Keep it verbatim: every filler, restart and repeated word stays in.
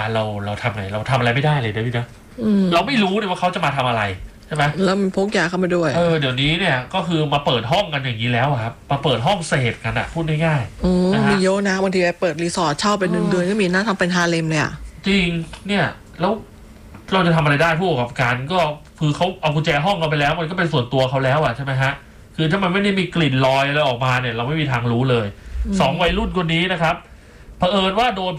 การเราเราทำไงเราทำอะไรไม่ได้เลยนะพี่นะเราไม่รู้เลยว่าเขาจะมาทำอะไรใช่ไหมแล้วมันพกยาเข้ามาด้วยเออเดี๋ยวนี้เนี่ยก็คือมาเปิดห้องกันอย่างนี้แล้วครับมาเปิดห้องเสพกันอะพูดง่ายๆอืมมีเยอะนะบางทีไปเปิดรีสอร์ทเช่าเป็นเดือนๆก็มีน่าทำเป็นฮาเลมเลยอะจริงเนี่ยแล้วเราจะทำอะไรได้ผู้ประกอบการก็คือเขาเอากุญแจห้องเราไปแล้วมันก็เป็นส่วนตัวเขาแล้วอะใช่ไหมฮะคือถ้ามันไม่ได้มีกลิ่นลอยอะไรออกมาเนี่ยเราไม่มีทางรู้เลยสองวัยรุ่นคนนี้นะครับเผอิญว่าโดน